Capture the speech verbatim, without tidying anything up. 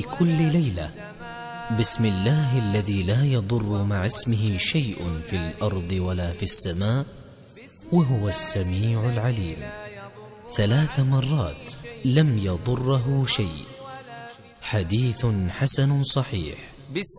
كل ليلة بسم الله الذي لا يضر مع اسمه شيء في الأرض ولا في السماء وهو السميع العليم ثلاث مرات لم يضره شيء. حديث حسن صحيح.